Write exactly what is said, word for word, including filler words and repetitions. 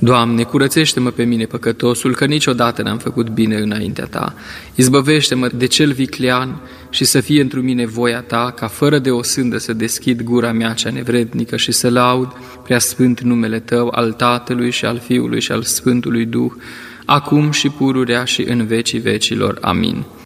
Doamne, curățește-mă pe mine păcătosul, că niciodată n-am făcut bine înaintea Ta. Izbăvește-mă de cel viclean și să fie întru mine voia Ta, ca fără de o sândă să deschid gura mea cea nevrednică și să laud prea sfânt numele Tău, al Tatălui și al Fiului și al Sfântului Duh, acum și pururea și în vecii vecilor. Amin.